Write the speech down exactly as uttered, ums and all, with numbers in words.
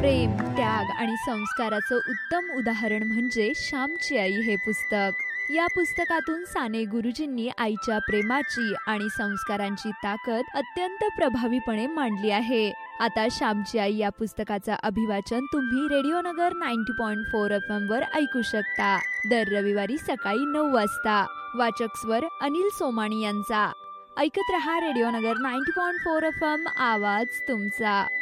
प्रेम, त्याग आणि संस्काराचं उत्तम उदाहरण म्हणजे श्यामची आई हे पुस्तक. या पुस्तकातून साने गुरुजींनी आईच्या प्रेमाची आणि संस्कारांची ताकद अत्यंत प्रभावीपणे मांडली आहे. आता श्यामची आई या पुस्तकाचा अभिवाचन तुम्ही रेडिओ नगर नव्वद पॉईंट चार एफ एम वर ऐकू शकता दर रविवारी सकाळी नऊ वाजता. वाचक स्वर अनिल सोमाणी यांचा. ऐकत रहा रेडिओ नगर नव्वद पॉईंट चार एफ एम, आवाज तुमचा.